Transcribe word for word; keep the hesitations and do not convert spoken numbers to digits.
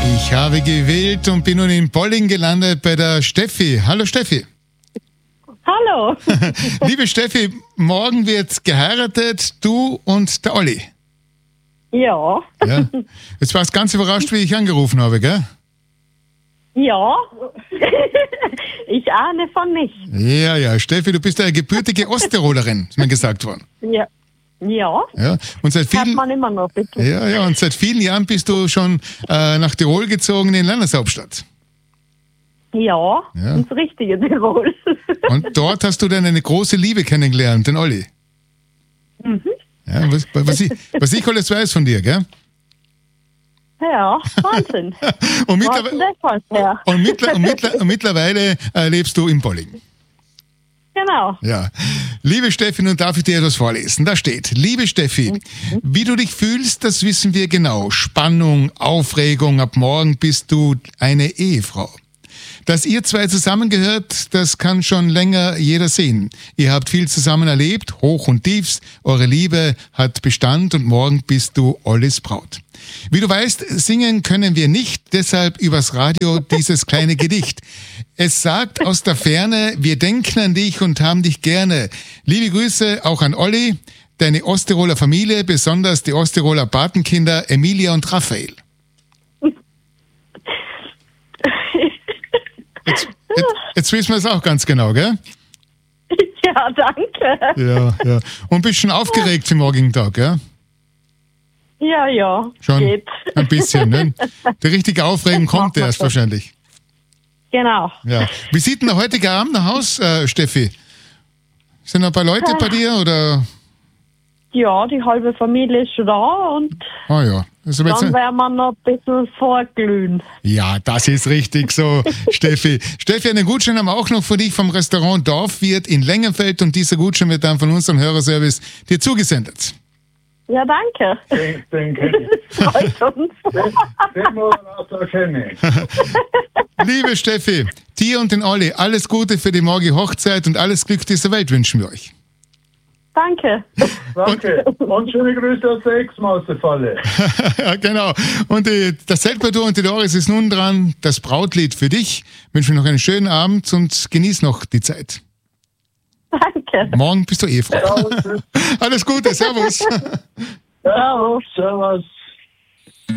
Ich habe gewählt und bin nun in Bolling gelandet bei der Steffi. Hallo Steffi. Hallo. Liebe Steffi, morgen wird geheiratet, du und der Olli. Ja. Ja. Jetzt warst du ganz überrascht, wie ich angerufen habe, gell? Ja. Ich ahne von nicht. Ja, ja, Steffi, du bist eine gebürtige Osttirolerin, ist mir gesagt worden. Ja. Ja. Ja, und seit Hat vielen, man immer noch bitte. ja, ja, und seit vielen Jahren bist du schon äh, nach Tirol gezogen, in die Landeshauptstadt. Ja, Ja. ins richtige Tirol. Und dort hast du dann eine große Liebe kennengelernt, den Olli. Mhm. Ja, was, was, ich, was ich alles weiß von dir, gell? Ja, Wahnsinn. Und, Wo hast mittlerwe du das was her? und, mittler und, mittler und mittlerweile äh, lebst du in Bolling. Genau. Ja. Liebe Steffi, nun darf ich dir etwas vorlesen. Da steht: Liebe Steffi, wie du dich fühlst, das wissen wir genau. Spannung, Aufregung, ab morgen bist du eine Ehefrau. Dass ihr zwei zusammengehört, das kann schon länger jeder sehen. Ihr habt viel zusammen erlebt, Hoch und Tiefs. Eure Liebe hat Bestand und morgen bist du Ollis Braut. Wie du weißt, singen können wir nicht, deshalb übers Radio dieses kleine Gedicht. Es sagt aus der Ferne, wir denken an dich und haben dich gerne. Liebe Grüße auch an Olli, deine Osttiroler Familie, besonders die Osttiroler Patenkinder Emilia und Raphael. Jetzt, jetzt, jetzt wissen wir es auch ganz genau, gell? Ja, danke. Ja, ja. Und ein bisschen aufgeregt für den morgigen Tag, gell? Ja, ja. Schon Geht. ein bisschen, ne? Die richtige Aufregung kommt Machen wir erst so. wahrscheinlich. Genau. Ja. Wie sieht denn der heutige Abend nach aus, äh, Steffi? Sind noch ein paar Leute bei dir oder? Ja, die halbe Familie ist schon da und Ah ja. Also jetzt, dann werden wir noch ein bisschen vorglühen. ja, das ist richtig so, Steffi. Steffi, einen Gutschein haben wir auch noch für dich vom Restaurant Dorfwirt in Längenfeld und dieser Gutschein wird dann von unserem Hörerservice dir zugesendet. Ja, danke. Den, den kenne ich. Freut uns. Den, den muss man auch da kennen. Liebe Steffi, dir und den Olli, alles Gute für die morgige Hochzeit und alles Glück dieser Welt wünschen wir euch. Danke. Danke. Und schöne Grüße aus der Ex-Mausefalle. Ja, genau. Und die, das Zeltbadou und die Doris ist nun dran. Das Brautlied für dich. Ich wünsche dir noch einen schönen Abend und genieß noch die Zeit. Danke. Morgen bist du Ehefrau. Ciao. Alles Gute, servus. Ciao. Servus.